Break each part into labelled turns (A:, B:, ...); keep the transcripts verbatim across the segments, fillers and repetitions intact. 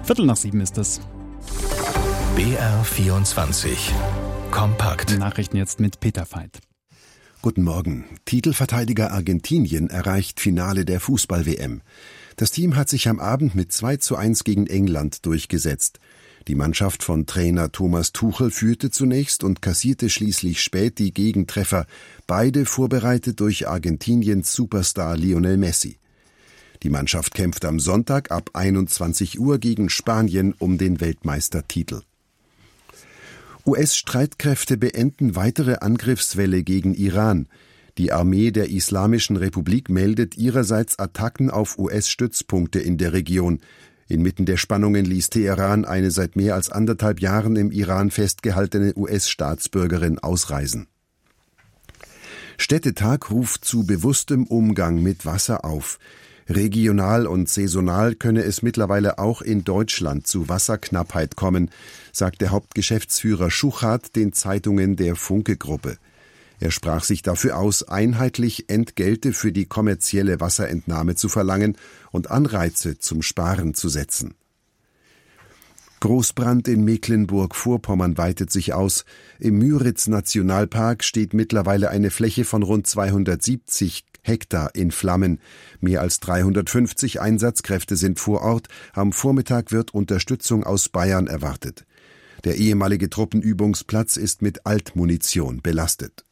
A: Viertel nach sieben ist es.
B: B R vierundzwanzig. Kompakt.
A: Nachrichten jetzt mit Peter Veit.
C: Guten Morgen. Titelverteidiger Argentinien erreicht Finale der Fußball-W M. Das Team hat sich am Abend mit zwei zu eins gegen England durchgesetzt. Die Mannschaft von Trainer Thomas Tuchel führte zunächst und kassierte schließlich spät die Gegentreffer, beide vorbereitet durch Argentiniens Superstar Lionel Messi. Die Mannschaft kämpft am Sonntag ab einundzwanzig Uhr gegen Spanien um den Weltmeistertitel. U S-Streitkräfte beenden weitere Angriffswelle gegen Iran. Die Armee der Islamischen Republik meldet ihrerseits Attacken auf U S-Stützpunkte in der Region. Inmitten der Spannungen ließ Teheran eine seit mehr als anderthalb Jahren im Iran festgehaltene U S-Staatsbürgerin ausreisen. Städtetag ruft zu bewusstem Umgang mit Wasser auf. Regional und saisonal könne es mittlerweile auch in Deutschland zu Wasserknappheit kommen, sagt der Hauptgeschäftsführer Schuchart den Zeitungen der Funke-Gruppe. Er sprach sich dafür aus, einheitlich Entgelte für die kommerzielle Wasserentnahme zu verlangen und Anreize zum Sparen zu setzen. Großbrand in Mecklenburg-Vorpommern weitet sich aus. Im Müritz-Nationalpark steht mittlerweile eine Fläche von rund zweihundertsiebzig Hektar in Flammen. Mehr als dreihundertfünfzig Einsatzkräfte sind vor Ort. Am Vormittag wird Unterstützung aus Bayern erwartet. Der ehemalige Truppenübungsplatz ist mit Altmunition belastet.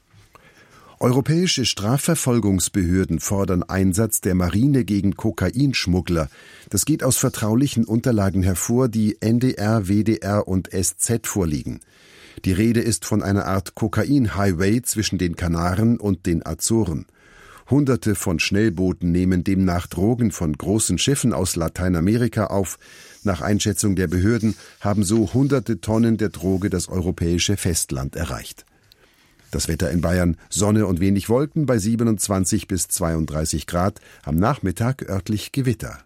C: Europäische Strafverfolgungsbehörden fordern Einsatz der Marine gegen Kokainschmuggler. Das geht aus vertraulichen Unterlagen hervor, die N D R, W D R und S Z vorliegen. Die Rede ist von einer Art Kokain-Highway zwischen den Kanaren und den Azoren. Hunderte von Schnellbooten nehmen demnach Drogen von großen Schiffen aus Lateinamerika auf. Nach Einschätzung der Behörden haben so hunderte Tonnen der Droge das europäische Festland erreicht. Das Wetter in Bayern: Sonne und wenig Wolken bei siebenundzwanzig bis zweiunddreißig Grad. Am Nachmittag örtlich Gewitter.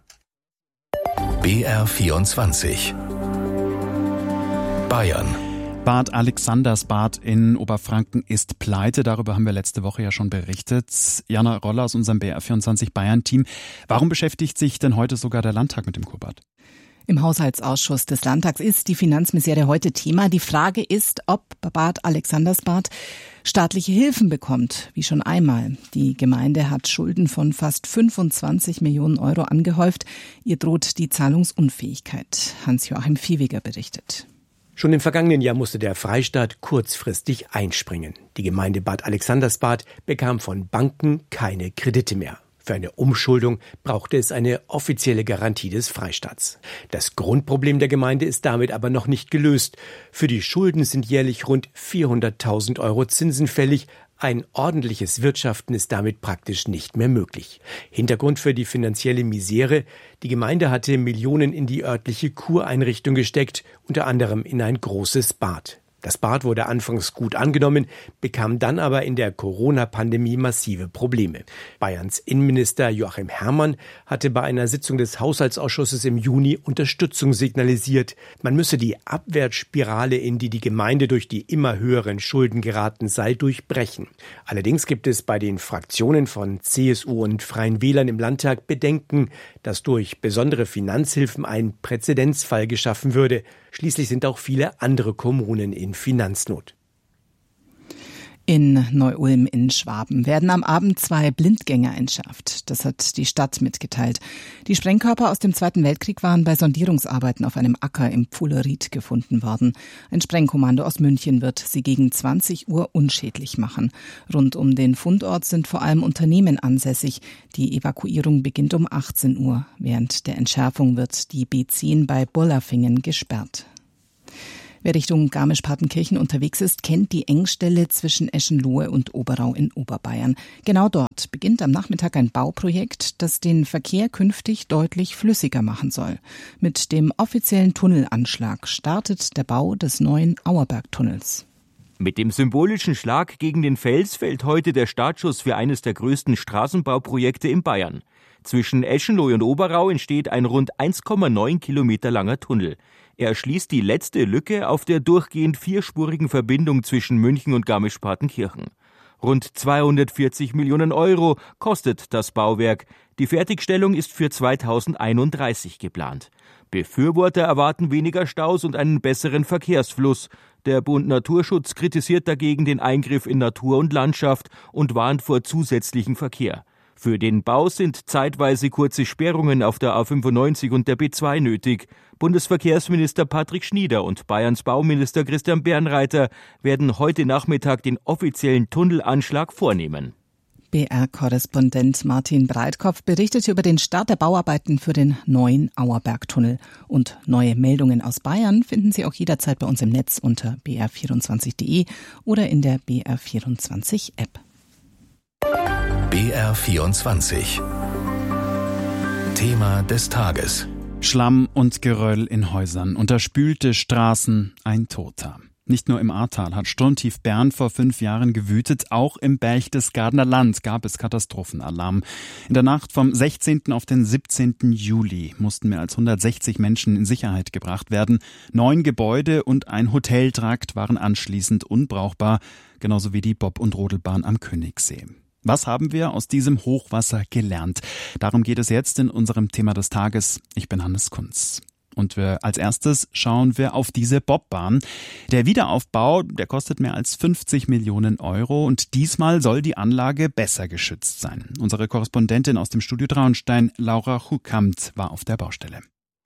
B: B R vierundzwanzig. Bayern.
A: Bad Alexandersbad in Oberfranken ist pleite. Darüber haben wir letzte Woche ja schon berichtet. Jana Roller aus unserem B R vierundzwanzig Bayern-Team. Warum beschäftigt sich denn heute sogar der Landtag mit dem Kurbad?
D: Im Haushaltsausschuss des Landtags ist die Finanzmisere heute Thema. Die Frage ist, ob Bad Alexandersbad staatliche Hilfen bekommt, wie schon einmal. Die Gemeinde hat Schulden von fast fünfundzwanzig Millionen Euro angehäuft. Ihr droht die Zahlungsunfähigkeit. Hans-Joachim Viehweger berichtet.
E: Schon im vergangenen Jahr musste der Freistaat kurzfristig einspringen. Die Gemeinde Bad Alexandersbad bekam von Banken keine Kredite mehr. Für eine Umschuldung brauchte es eine offizielle Garantie des Freistaats. Das Grundproblem der Gemeinde ist damit aber noch nicht gelöst. Für die Schulden sind jährlich rund vierhunderttausend Euro Zinsen fällig. Ein ordentliches Wirtschaften ist damit praktisch nicht mehr möglich. Hintergrund für die finanzielle Misere: Die Gemeinde hatte Millionen in die örtliche Kureinrichtung gesteckt, unter anderem in ein großes Bad. Das Bad wurde anfangs gut angenommen, bekam dann aber in der Corona-Pandemie massive Probleme. Bayerns Innenminister Joachim Herrmann hatte bei einer Sitzung des Haushaltsausschusses im Juni Unterstützung signalisiert. Man müsse die Abwärtsspirale, in die die Gemeinde durch die immer höheren Schulden geraten sei, durchbrechen. Allerdings gibt es bei den Fraktionen von C S U und Freien Wählern im Landtag Bedenken, dass durch besondere Finanzhilfen ein Präzedenzfall geschaffen würde. Schließlich sind auch viele andere Kommunen in Finanznot.
D: In Neu-Ulm in Schwaben werden am Abend zwei Blindgänger entschärft. Das hat die Stadt mitgeteilt. Die Sprengkörper aus dem Zweiten Weltkrieg waren bei Sondierungsarbeiten auf einem Acker im Pfuhleried gefunden worden. Ein Sprengkommando aus München wird sie gegen zwanzig Uhr unschädlich machen. Rund um den Fundort sind vor allem Unternehmen ansässig. Die Evakuierung beginnt um achtzehn Uhr. Während der Entschärfung wird die B zehn bei Bollerfingen gesperrt. Wer Richtung Garmisch-Partenkirchen unterwegs ist, kennt die Engstelle zwischen Eschenlohe und Oberau in Oberbayern. Genau dort beginnt am Nachmittag ein Bauprojekt, das den Verkehr künftig deutlich flüssiger machen soll. Mit dem offiziellen Tunnelanschlag startet der Bau des neuen Auerbergtunnels.
F: Mit dem symbolischen Schlag gegen den Fels fällt heute der Startschuss für eines der größten Straßenbauprojekte in Bayern. Zwischen Eschenlohe und Oberau entsteht ein rund eins Komma neun Kilometer langer Tunnel. Er erschließt die letzte Lücke auf der durchgehend vierspurigen Verbindung zwischen München und Garmisch-Partenkirchen. Rund zweihundertvierzig Millionen Euro kostet das Bauwerk. Die Fertigstellung ist für zweitausendeinunddreißig geplant. Befürworter erwarten weniger Staus und einen besseren Verkehrsfluss. Der Bund Naturschutz kritisiert dagegen den Eingriff in Natur und Landschaft und warnt vor zusätzlichem Verkehr. Für den Bau sind zeitweise kurze Sperrungen auf der A fünfundneunzig und der B zwei nötig. Bundesverkehrsminister Patrick Schnieder und Bayerns Bauminister Christian Bernreiter werden heute Nachmittag den offiziellen Tunnelanschlag vornehmen.
D: B R-Korrespondent Martin Breitkopf berichtete über den Start der Bauarbeiten für den neuen Auerbergtunnel. Und neue Meldungen aus Bayern finden Sie auch jederzeit bei uns im Netz unter b r vierundzwanzig punkt d e oder in der B R vierundzwanzig App.
B: B R vierundzwanzig. Thema des Tages.
A: Schlamm und Geröll in Häusern, unterspülte Straßen, ein Toter. Nicht nur im Ahrtal hat Sturmtief Bernd vor fünf Jahren gewütet, auch im Berchtesgadener Land gab es Katastrophenalarm. In der Nacht vom sechzehnten auf den siebzehnten Juli mussten mehr als hundertsechzig Menschen in Sicherheit gebracht werden. Neun Gebäude und ein Hoteltrakt waren anschließend unbrauchbar, genauso wie die Bob- und Rodelbahn am Königssee. Was haben wir aus diesem Hochwasser gelernt? Darum geht es jetzt in unserem Thema des Tages. Ich bin Hannes Kunz. Und wir als erstes schauen wir auf diese Bobbahn. Der Wiederaufbau, der kostet mehr als fünfzig Millionen Euro und diesmal soll die Anlage besser geschützt sein. Unsere Korrespondentin aus dem Studio Traunstein, Laura Chukamt, war auf der Baustelle.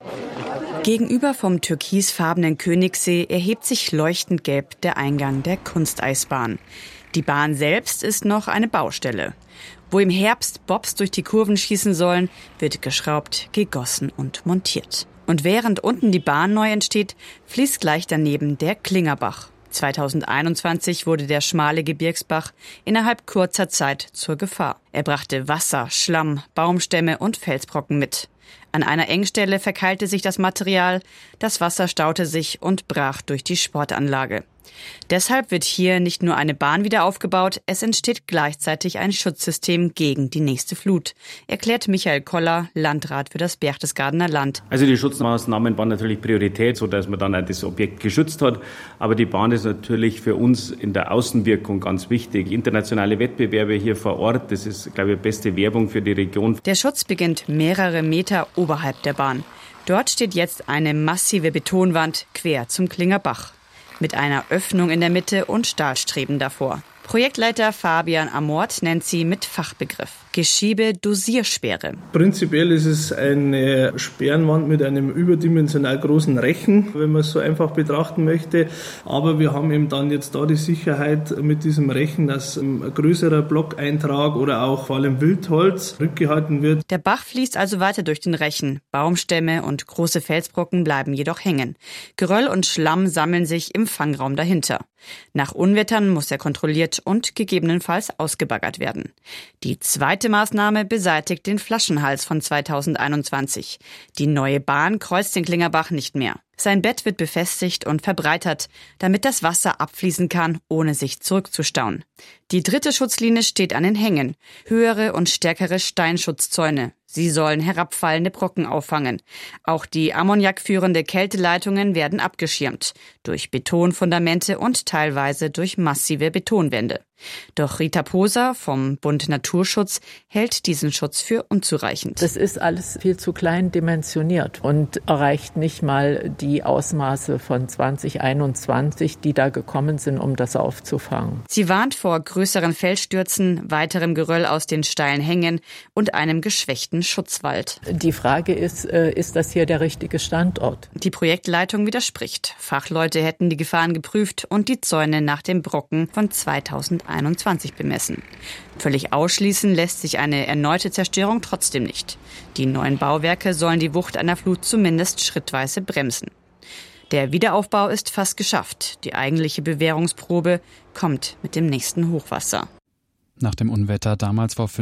G: Gegenüber vom türkisfarbenen Königssee erhebt sich leuchtend gelb der Eingang der Kunsteisbahn. Die Bahn selbst ist noch eine Baustelle. Wo im Herbst Bobs durch die Kurven schießen sollen, wird geschraubt, gegossen und montiert. Und während unten die Bahn neu entsteht, fließt gleich daneben der Klingerbach. zweitausendeinundzwanzig wurde der schmale Gebirgsbach innerhalb kurzer Zeit zur Gefahr. Er brachte Wasser, Schlamm, Baumstämme und Felsbrocken mit. An einer Engstelle verkeilte sich das Material, das Wasser staute sich und brach durch die Sportanlage. Deshalb wird hier nicht nur eine Bahn wieder aufgebaut, es entsteht gleichzeitig ein Schutzsystem gegen die nächste Flut, erklärt Michael Koller, Landrat für das Berchtesgadener Land.
H: Also die Schutzmaßnahmen waren natürlich Priorität, sodass man dann auch das Objekt geschützt hat. Aber die Bahn ist natürlich für uns in der Außenwirkung ganz wichtig. Internationale Wettbewerbe hier vor Ort, das ist, glaube ich, beste Werbung für die Region.
G: Der Schutz beginnt mehrere Meter oberhalb der Bahn. Dort steht jetzt eine massive Betonwand quer zum Klingerbach. Mit einer Öffnung in der Mitte und Stahlstreben davor. Projektleiter Fabian Amort nennt sie mit Fachbegriff Geschiebe-Dosiersperre.
I: Prinzipiell ist es eine Sperrenwand mit einem überdimensional großen Rechen, wenn man es so einfach betrachten möchte. Aber wir haben eben dann jetzt da die Sicherheit mit diesem Rechen, dass ein größerer Blockeintrag oder auch vor allem Wildholz rückgehalten wird.
G: Der Bach fließt also weiter durch den Rechen. Baumstämme und große Felsbrocken bleiben jedoch hängen. Geröll und Schlamm sammeln sich im Fangraum dahinter. Nach Unwettern muss er kontrolliert und gegebenenfalls ausgebaggert werden. Die zweite Maßnahme beseitigt den Flaschenhals von zweitausendeinundzwanzig. Die neue Bahn kreuzt den Klingerbach nicht mehr. Sein Bett wird befestigt und verbreitert, damit das Wasser abfließen kann, ohne sich zurückzustauen. Die dritte Schutzlinie steht an den Hängen. Höhere und stärkere Steinschutzzäune. Sie sollen herabfallende Brocken auffangen. Auch die ammoniakführende Kälteleitungen werden abgeschirmt. Durch Betonfundamente und teilweise durch massive Betonwände. Doch Rita Poser vom Bund Naturschutz hält diesen Schutz für unzureichend.
J: Das ist alles viel zu klein dimensioniert und erreicht nicht mal die Ausmaße von zwanzig einundzwanzig, die da gekommen sind, um das aufzufangen.
G: Sie warnt vor größeren Felsstürzen, weiterem Geröll aus den steilen Hängen und einem geschwächten Schutzwald.
J: Die Frage ist, ist das hier der richtige Standort?
G: Die Projektleitung widerspricht. Fachleute hätten die Gefahren geprüft und die Zäune nach dem Brocken von zweitausendeinundzwanzig bemessen. Völlig ausschließen lässt sich eine erneute Zerstörung trotzdem nicht. Die neuen Bauwerke sollen die Wucht einer Flut zumindest schrittweise bremsen. Der Wiederaufbau ist fast geschafft. Die eigentliche Bewährungsprobe kommt mit dem nächsten Hochwasser.
A: Nach dem Unwetter damals vor